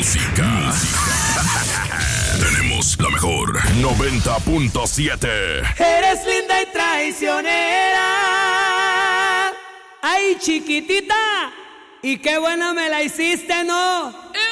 música. Tenemos la mejor 90.7. Eres linda y traicionera. Ay, chiquitita, y qué buena me la hiciste, ¿no?